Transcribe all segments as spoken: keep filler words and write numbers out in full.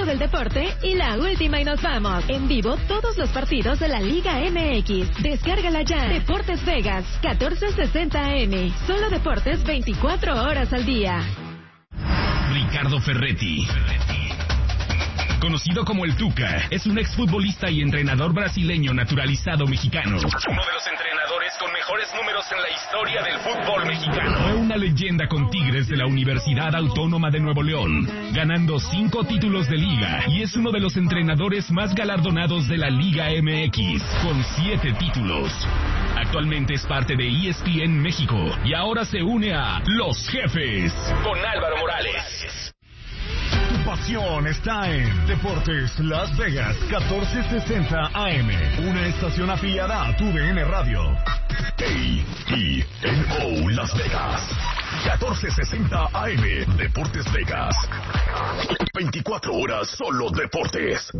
pulso del deporte y la última y nos vamos. En vivo todos los partidos de la Liga M X. Descárgala ya. Deportes Vegas, catorce sesenta A M. Solo deportes veinticuatro horas al día. Ricardo Ferretti, conocido como el Tuca, es un exfutbolista y entrenador brasileño naturalizado mexicano. Uno de los entrenadores con mejores números en la historia del fútbol mexicano. Fue una leyenda con Tigres de la Universidad Autónoma de Nuevo León, ganando cinco títulos de liga, y es uno de los entrenadores más galardonados de la Liga M X, con siete títulos. Actualmente es parte de E S P N México y ahora se une a Los Jefes con Álvaro Morales. Tu pasión está en Deportes Las Vegas, catorce sesenta A M, una estación afiliada a tu D N Radio. A E N O Las Vegas, catorce sesenta A M, Deportes Vegas. veinticuatro horas solo deportes.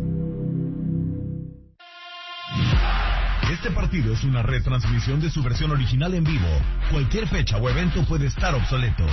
Este partido es una retransmisión de su versión original en vivo. Cualquier fecha o evento puede estar obsoleto.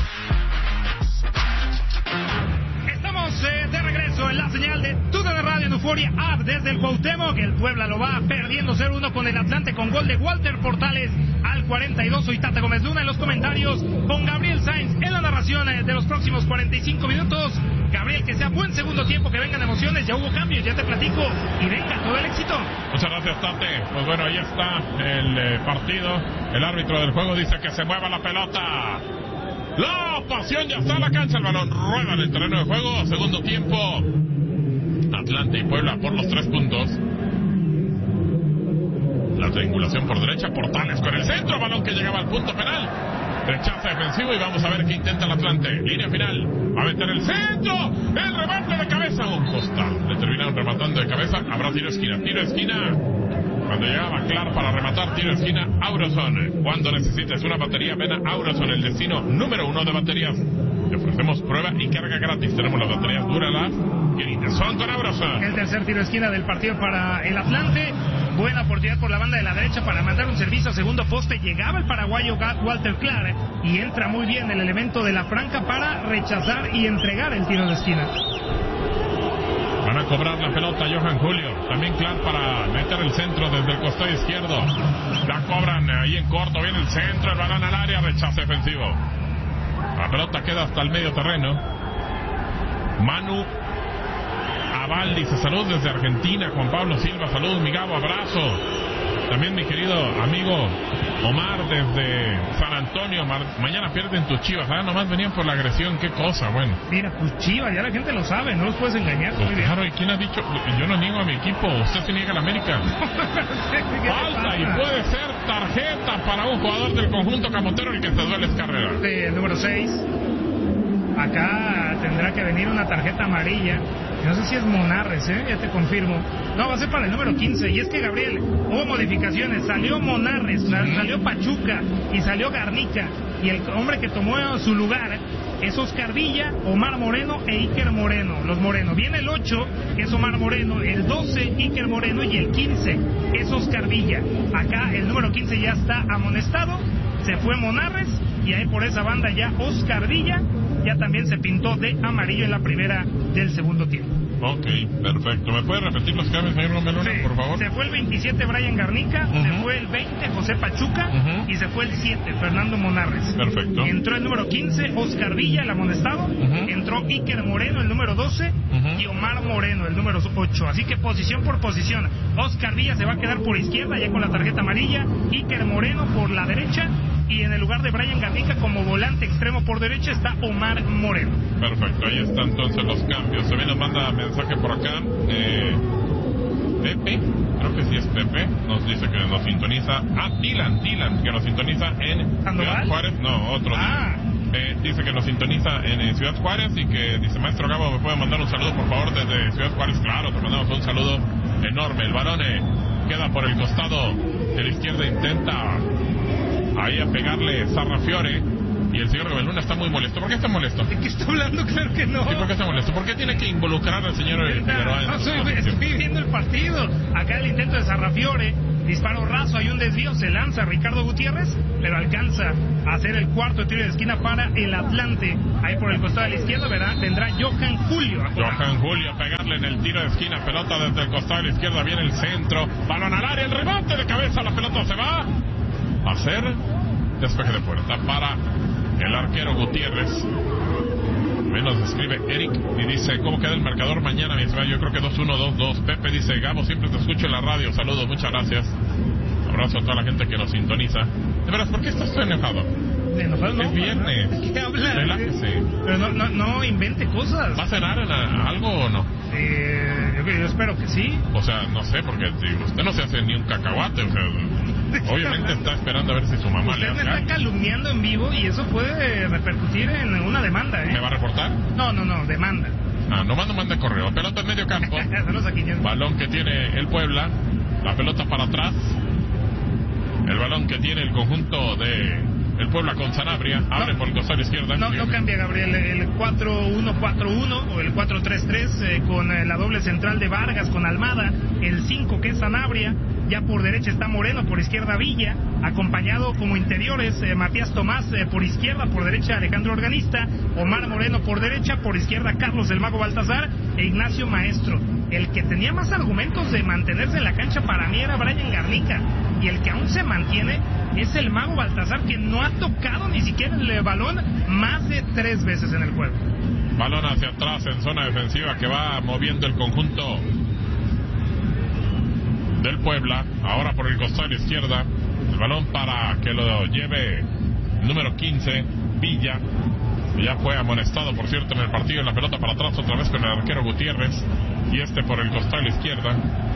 Estamos eh, de regreso en la señal de Tu D N Radio en Euforia App desde el Cuauhtémoc. El Puebla lo va perdiendo cero uno con el Atlante con gol de Walter Portales al cuarenta y dos. Soy Tata Gómez Luna en los comentarios con Gabriel Sainz en la narración eh, de los próximos cuarenta y cinco minutos. Gabriel, que sea buen segundo tiempo, que vengan emociones, ya hubo cambios, ya te platico y venga todo el éxito. Muchas gracias, Tate. Pues bueno, ahí está el eh, partido. El árbitro del juego dice que se mueva la pelota. La pasión ya está en la cancha, el balón rueda en el terreno de juego. Segundo tiempo, Atlante y Puebla por los tres puntos. La triangulación por derecha, Portales con el centro, balón que llegaba al punto penal. Rechaza defensivo y vamos a ver qué intenta el Atlante. Línea final, va a meter el centro, el remate de cabeza, un costal. Le terminaron rematando de cabeza, habrá tiro esquina, tiro esquina. Cuando llegaba Clar para rematar, tiro esquina, Auroson. Cuando necesites una batería, ven a Auroson, el destino número uno de baterías. Le ofrecemos prueba y carga gratis. Tenemos las baterías Duralast que son con Auroson. El tercer tiro esquina del partido para el Atlante. Buena oportunidad por la banda de la derecha para mandar un servicio a segundo poste. Llegaba el paraguayo Walter Clar y entra muy bien el elemento de la franca para rechazar y entregar el tiro de esquina. Van a cobrar la pelota Johan Julio. También Clar para meter el centro desde el costado izquierdo. La cobran ahí en corto. Viene el centro, el balón al área, rechazo defensivo. La pelota queda hasta el medio terreno. Manu Aval dice salud desde Argentina. Juan Pablo Silva, salud, mi Gabo, abrazo. También mi querido amigo Omar desde San Antonio. Ma- mañana pierden tus Chivas. Ah, nomás venían por la agresión. Qué cosa, bueno. Mira, pues Chivas, ya la gente lo sabe, no los puedes engañar. Pues claro, ¿y quién ha dicho? Yo no niego a mi equipo, usted se niega a la América. Falta y puede ser tarjeta para un jugador del conjunto camotero, el que se duele es Carrera. Eh, número seis. Acá tendrá que venir una tarjeta amarilla. No sé si es Monarres, ¿eh? Ya te confirmo. No, va a ser para el número quince. Y es que, Gabriel, hubo modificaciones. Salió Monarres, salió Pachuca y salió Garnica. Y el hombre que tomó su lugar es Oscar Villa, Omar Moreno e Iker Moreno. Los Moreno. Viene el ocho, que es Omar Moreno. El doce, Iker Moreno. Y el quince es Oscar Villa. Acá el número quince ya está amonestado. Se fue Monarres. Y ahí por esa banda ya Oscar Villa ya también se pintó de amarillo en la primera del segundo tiempo. Ok, perfecto. ¿Me puede repetir los cambios, señor Romeluna, sí, por favor? Se fue el veintisiete Brian Garnica, uh-huh. Se fue el veinte José Pachuca, uh-huh. Y se fue el siete Fernando Monarres. Perfecto. Entró el número quince Oscar Villa, el amonestado, uh-huh. Entró Iker Moreno, el número doce, uh-huh. Y Omar Moreno, el número ocho. Así que posición por posición. Oscar Villa se va a quedar por izquierda ya con la tarjeta amarilla, Iker Moreno por la derecha. Y en el lugar de Brian Garnica como volante extremo por derecha está Omar Moreno. Perfecto, ahí están entonces los cambios. Se nos manda mensaje por acá. Eh, Pepe, creo que sí es Pepe, nos dice que nos sintoniza. Ah, Dylan, Dylan, que nos sintoniza en Ciudad Juárez. No, otro ah. eh, dice que nos sintoniza en eh, Ciudad Juárez y que dice, maestro Gabo, ¿me puede mandar un saludo por favor desde Ciudad Juárez? Claro, te mandamos un saludo enorme. El balón eh, queda por el costado de la izquierda, intenta ahí a pegarle Sarrafiore y Y el señor Rebeluna está muy molesto. ¿Por qué está molesto? ¿De qué está hablando? Claro que no. ¿Y por qué está molesto? ¿Por qué tiene que involucrar al señor Figueroa? No, soy, estoy viendo el partido. Acá el intento de Sarrafiore. Disparo raso, hay un desvío, se lanza Ricardo Gutiérrez, pero alcanza a hacer el cuarto tiro de esquina para el Atlante. Ahí por el costado de la izquierda, ¿verdad? Vendrá Johan Julio. A Johan Julio a pegarle en el tiro de esquina, pelota desde el costado de la izquierda, viene el centro, balón al área, el remate de cabeza, la pelota se va a hacer despeje de puerta para el arquero Gutiérrez. Menos escribe Eric y dice, ¿cómo queda el marcador mañana, mi estimado? Yo creo que dos uno, dos dos. Pepe dice, Gabo, siempre te escucho en la radio. Saludos, muchas gracias. Abrazo a toda la gente que nos sintoniza. De veras, ¿por qué estás tan enojado? Enojado no, es viernes. ¿De qué habla? Relájese. Pero no, no, no invente cosas. ¿Va a cenar en a, algo o no? Eh, yo, yo espero que sí. O sea, no sé, porque digo, usted no se hace ni un cacahuate, o sea... Obviamente está esperando a ver si su mamá usted le hace. Usted me está calumniando en vivo y eso puede repercutir en una demanda, ¿eh? ¿Me va a reportar? No, no, no, demanda. Ah, no manda, manda correo. Pelota en medio campo. Aquí, balón que tiene el Puebla. La pelota para atrás. El balón que tiene el conjunto de el Puebla con Sanabria. Abre no, por el costado izquierda. No, no cambia, Gabriel. El cuatro uno cuatro uno o el cuatro tres tres eh, con eh, la doble central de Vargas con Almada. El cinco que es Sanabria. Ya por derecha está Moreno, por izquierda Villa, acompañado como interiores eh, Matías Tomás eh, por izquierda, por derecha Alejandro Organista, Omar Moreno por derecha, por izquierda Carlos el Mago Baltazar e Ignacio Maestro. El que tenía más argumentos de mantenerse en la cancha para mí era Brian Garnica, y el que aún se mantiene es el Mago Baltazar, que no ha tocado ni siquiera el balón más de tres veces en el juego. Balón hacia atrás en zona defensiva que va moviendo el conjunto del Puebla, ahora por el costado de la izquierda, el balón para que lo lleve el número quince, Villa, ya fue amonestado por cierto en el partido, en la pelota para atrás otra vez con el arquero Gutiérrez, y este por el costado de la izquierda.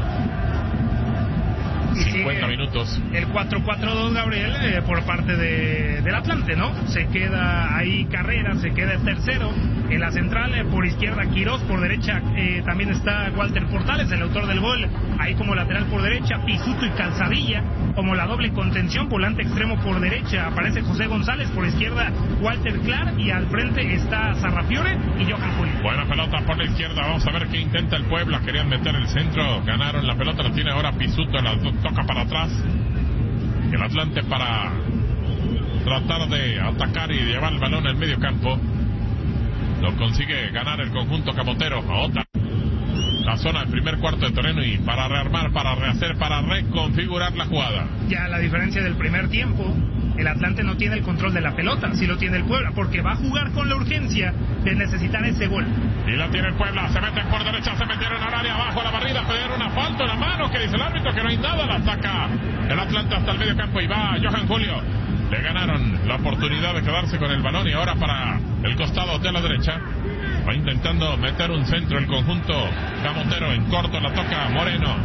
cincuenta minutos. El cuatro cuatro dos, Gabriel, eh, por parte de, del Atlante, ¿no? Se queda ahí Carrera, se queda el tercero. En la central, eh, por izquierda Quirós, por derecha eh, también está Walter Portales, el autor del gol. Ahí como lateral por derecha, Pisuto y Calzadilla. Como la doble contención, volante extremo por derecha, aparece José González, por izquierda Walter Clark, y al frente está Sarrafiore y Johan Julio. Buena pelota por la izquierda, vamos a ver qué intenta el Puebla. Querían meter el centro, ganaron la pelota, la tiene ahora Pisuto, la toca para atrás. El Atlante para tratar de atacar y llevar el balón al medio campo. Lo consigue ganar el conjunto camotero. A otra la zona del primer cuarto de terreno y para rearmar, para rehacer, para reconfigurar la jugada. Ya la diferencia del primer tiempo, el Atlante no tiene el control de la pelota, sí lo tiene el Puebla, porque va a jugar con la urgencia de necesitar ese gol. Y la tiene el Puebla, se meten por derecha, se metieron al área, abajo a la barrida, pidieron una falta en la mano, que dice el árbitro que no hay nada, la ataca el Atlante hasta el medio campo y va Johan Julio. Le ganaron la oportunidad de quedarse con el balón y ahora para el costado de la derecha va intentando meter un centro el conjunto camotero, en corto la toca Moreno.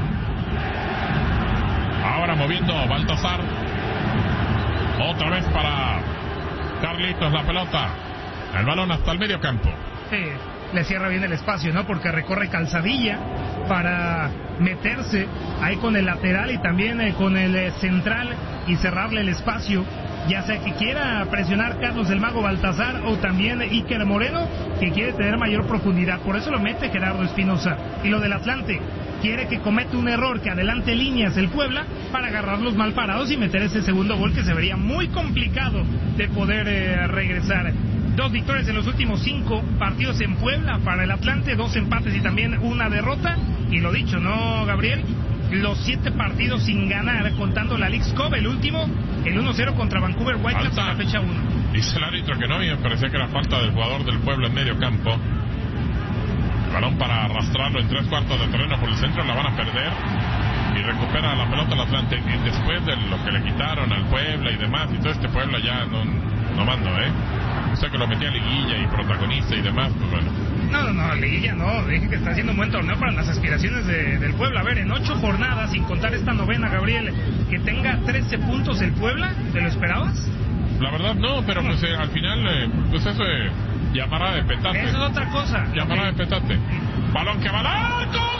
Ahora moviendo Baltazar, otra vez para Carlitos la pelota, el balón hasta el medio campo. Sí, le cierra bien el espacio, ¿no? Porque recorre Calzadilla para meterse ahí con el lateral y también eh, con el eh, central y cerrarle el espacio, ya sea que quiera presionar Carlos el Mago Baltazar o también Iker Moreno, que quiere tener mayor profundidad. Por eso lo mete Gerardo Espinosa. Y lo del Atlante, quiere que cometa un error, que adelante líneas el Puebla para agarrarlos mal parados y meter ese segundo gol que se vería muy complicado de poder eh, regresar. Dos victorias en los últimos cinco partidos en Puebla para el Atlante, dos empates y también una derrota. Y lo dicho, ¿no, Gabriel? Los siete partidos sin ganar, contando la Leagues Cup, el último, el uno cero contra Vancouver Whitecaps en la fecha uno. Dice el árbitro que no, y me parecía que era falta del jugador del Puebla en medio campo. El balón para arrastrarlo en tres cuartos de terreno por el centro, la van a perder. Y recupera la pelota el Atlante. Y después de lo que le quitaron al Puebla y demás, y todo este Puebla ya no, no mando, ¿eh? O sea que lo metía a liguilla y protagonista y demás, pues bueno. No, no, no, liguilla no, dije que está haciendo un buen torneo para las aspiraciones de, del Puebla. A ver, en ocho jornadas, sin contar esta novena, Gabriel, que tenga trece puntos el Puebla, ¿te lo esperabas? La verdad no, pero pues eh, al final, eh, pues eso eh, llamará de petate. Eso es otra cosa. Llamará okay. de petate. Balón que va al arco.